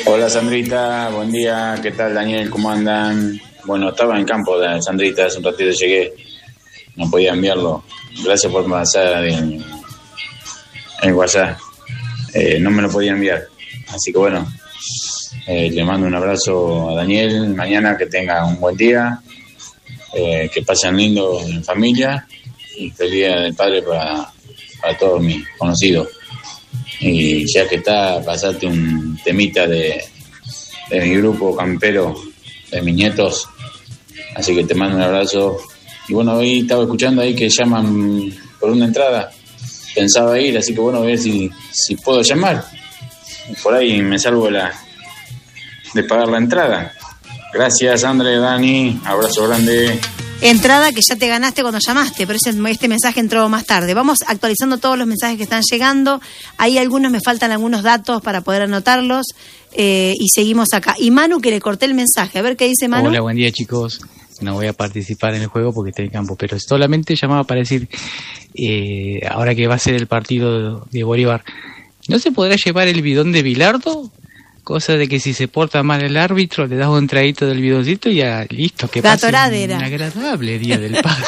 Hola Sandrita, buen día, ¿qué tal Daniel? ¿Cómo andan? Bueno, estaba en campo, Sandrita, hace un ratito llegué, no podía enviarlo. Gracias por pasar el WhatsApp, no me lo podía enviar. Así que bueno, le mando un abrazo a Daniel, mañana que tenga un buen día, que pasen lindo en familia y feliz día del padre para todos mis conocidos. Y ya que está, pasate un temita de mi grupo campero, de mis nietos, así que te mando un abrazo. Y bueno, hoy estaba escuchando ahí que llaman por una entrada, pensaba ir, así que bueno, voy a ver si puedo llamar, por ahí me salvo de pagar la entrada. Gracias André, Dani, abrazo grande. Entrada que ya te ganaste cuando llamaste, pero este mensaje entró más tarde. Vamos actualizando todos los mensajes que están llegando. Hay algunos, me faltan algunos datos para poder anotarlos, y seguimos acá. Y Manu, que le corté el mensaje, a ver qué dice Manu. Hola, buen día chicos. No voy a participar en el juego porque estoy en campo, pero solamente llamaba para decir, ahora que va a ser el partido de Bolívar, ¿no se podrá llevar el bidón de Bilardo? Cosa de que si se porta mal el árbitro, le das un traguito del bidoncito y ya listo, que pase un agradable día del padre.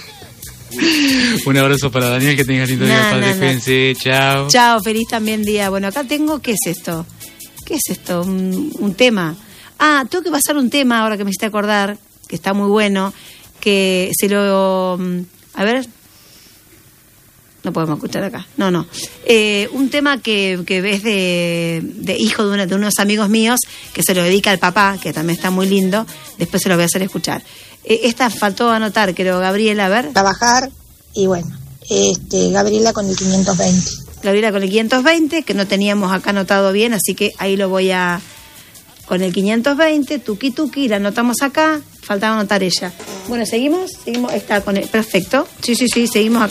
Un abrazo para Daniel, que tenga lindo día, padre. Fíjense, chao. Chao, feliz también día. Bueno, acá tengo, ¿qué es esto? ¿Qué es esto? Un tema. Ah, tengo que pasar un tema ahora que me hiciste acordar, que está muy bueno, que se lo... A ver... No podemos escuchar acá. No. Un tema que es de hijo de unos amigos míos, que se lo dedica al papá, que también está muy lindo. Después se lo voy a hacer escuchar. Esta faltó anotar, creo, Gabriela, a ver. Trabajar, y bueno, Gabriela con el 520. Gabriela con el 520, que no teníamos acá anotado bien, así que ahí lo voy a... Con el 520, tuki, la anotamos acá. Faltaba anotar ella. Bueno, ¿seguimos? Está con el... Perfecto. Sí, seguimos acá.